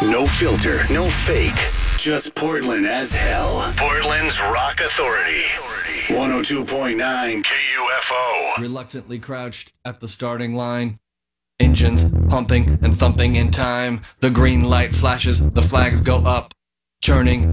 No filter, no fake. Just Portland as hell. Portland's Rock Authority. 102.9 KUFO. Reluctantly crouched at the starting line. Engines pumping and thumping in time. The green light flashes, the flags go up. Churning